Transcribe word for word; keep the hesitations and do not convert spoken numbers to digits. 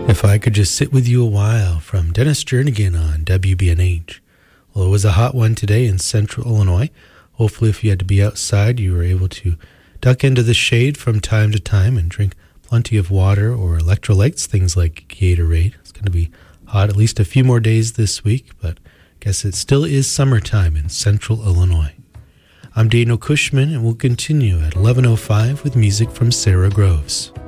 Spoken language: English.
If I Could Just Sit With You a While from Dennis Jernigan on W B N H. Well, it was a hot one today in central Illinois. Hopefully, if you had to be outside, you were able to duck into the shade from time to time and drink plenty of water or electrolytes, things like Gatorade. It's going to be hot at least a few more days this week, but I guess it still is summertime in central Illinois. I'm Dano Cushman, and we'll continue at eleven oh five with music from Sarah Groves.